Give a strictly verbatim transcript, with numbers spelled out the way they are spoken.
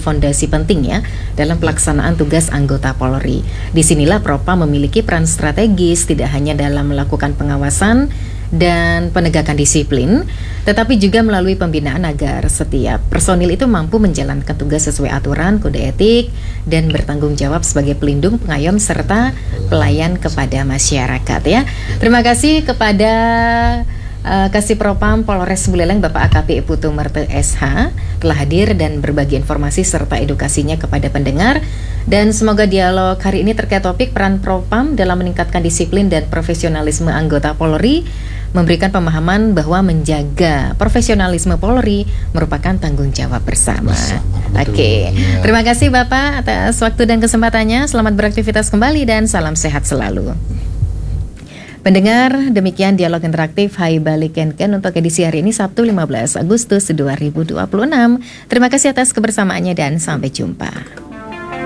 fondasi penting ya dalam pelaksanaan tugas anggota Polri. Disinilah Propam memiliki peran strategis tidak hanya dalam melakukan pengawasan dan penegakan disiplin, tetapi juga melalui pembinaan agar setiap personil itu mampu menjalankan tugas sesuai aturan, kode etik, dan bertanggung jawab sebagai pelindung, pengayom, serta pelayan kepada masyarakat ya. Terima kasih kepada uh, Kasih Propam Polres Buleleng Bapak A K P Putu Merte S H telah hadir dan berbagi informasi serta edukasinya kepada pendengar. Dan semoga dialog hari ini terkait topik peran Propam dalam meningkatkan disiplin dan profesionalisme anggota Polri memberikan pemahaman bahwa menjaga profesionalisme Polri merupakan tanggung jawab bersama. Oke, ya. Terima kasih Bapak atas waktu dan kesempatannya. Selamat beraktivitas kembali dan salam sehat selalu. Pendengar, demikian dialog interaktif Hai Balik Kenken untuk edisi hari ini Sabtu lima belas Agustus dua ribu dua puluh enam. Terima kasih atas kebersamaannya dan sampai jumpa.